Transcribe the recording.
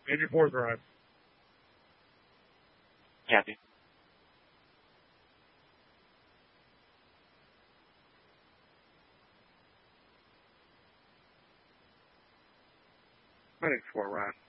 And your fourth ride. Copy. My next four ride.